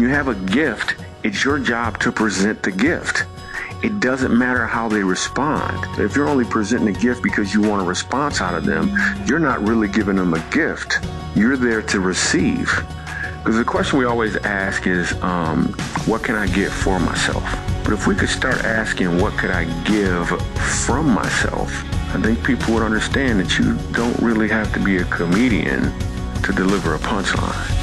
you have a gift, it's your job to present the gift. It doesn't matter how they respond. If you're only presenting a gift because you want a response out of them, you're not really giving them a gift. You're there to receive. Because the question we always ask is, what can I get for myself? But if we could start asking, what could I give from myself? I think people would understand that you don't really have to be a comedian to deliver a punchline.